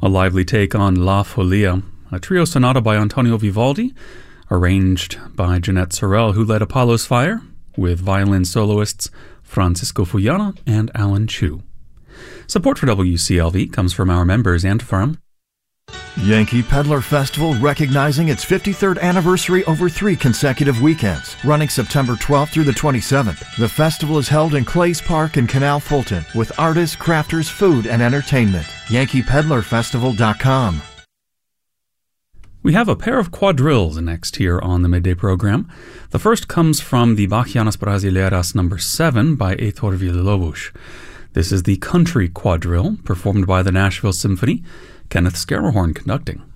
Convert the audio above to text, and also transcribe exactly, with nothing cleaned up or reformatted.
a lively take on La Folia, a trio sonata by Antonio Vivaldi, arranged by Jeanette Sorel, who led Apollo's Fire, with violin soloists Francisco Fuyana and Alan Chu. Support for W C L V comes from our members and from Yankee Peddler Festival, recognizing its fifty-third anniversary over three consecutive weekends, running September twelfth through the twenty-seventh. The festival is held in Clays Park in Canal Fulton with artists, crafters, food, and entertainment. Yankee Peddler Festival dot com. We have a pair of quadrilles next here on the midday program. The first comes from the Bachianas Brasileiras number seven by Heitor Villa-Lobos. This is the Country Quadrille, performed by the Nashville Symphony, Kenneth Scarahorn conducting.